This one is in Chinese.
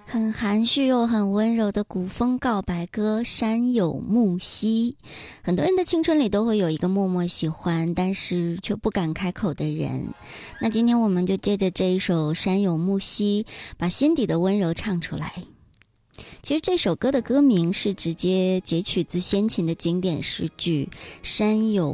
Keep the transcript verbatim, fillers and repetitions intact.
很含蓄又很温柔的古风告白歌《山有木兮》。很多人的青春里都会有一个默默喜欢但是却不敢开口的人，那今天我们就借着这一首《山有木兮》把心底的温柔唱出来。其实这首歌的歌名是直接截取自先秦的经典诗句山有